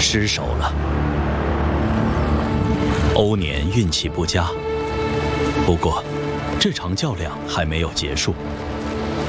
失手了。欧年运气不佳，不过这场较量还没有结束。